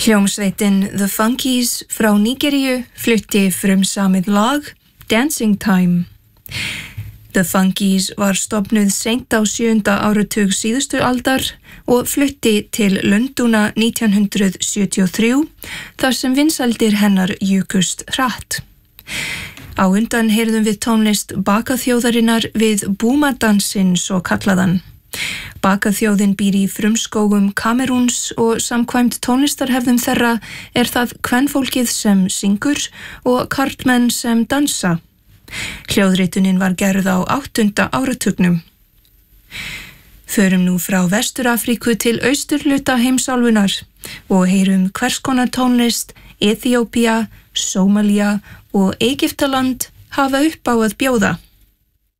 Hljómsveitin The Funkies frá Nígeríu flutti frumsamið lag Dancing Time. The Funkies var stofnuð seint á 7. áratug síðustu aldar og flutti til Lundúna 1973 þar sem vinsældir hennar jukust hratt. Á undan heyrðum við tónlist bakaþjóðarinnar við búmadansinn svo kallaðan. Bakaþjóðin býr í frumskógum Kamerúns og samkvæmt tónlistarhefðum þeirra það kvenfólkið sem syngur og karlmenn sem dansa. Hljóðritunin var gerð á 8. áratugnum. Förum nú frá Vestur-Afríku til austurhluta heimsálfunnar og heyrum hvers konar tónlist Eþíópía, Sómalía og Egyptaland hafa upp á að bjóða.